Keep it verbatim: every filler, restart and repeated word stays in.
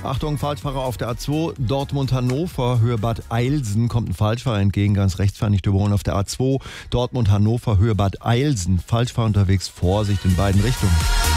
Achtung, Falschfahrer auf der A zwei, Dortmund-Hannover, Höhe Bad Eilsen, kommt ein Falschfahrer entgegen, ganz rechts fahren, nicht überholen auf der A zwei, Dortmund-Hannover, Höhe Bad Eilsen, Falschfahrer unterwegs, Vorsicht in beiden Richtungen.